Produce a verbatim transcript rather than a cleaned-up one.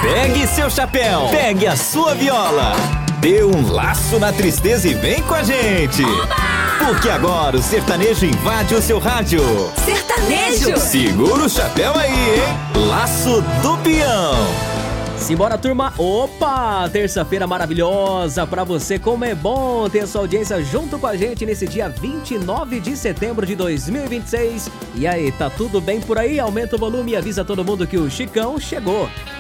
Pegue seu chapéu, pegue a sua viola, dê um laço na tristeza e vem com a gente. Oba! Porque agora o sertanejo invade o seu rádio. Sertanejo! Segura o chapéu aí, hein? Laço do Peão. Simbora, turma! Opa! Terça-feira maravilhosa pra você. Como é bom ter sua audiência junto com a gente nesse dia vinte e nove de setembro de dois mil e vinte e seis. E aí, tá tudo bem por aí? Aumenta o volume e avisa todo mundo que o Chicão chegou.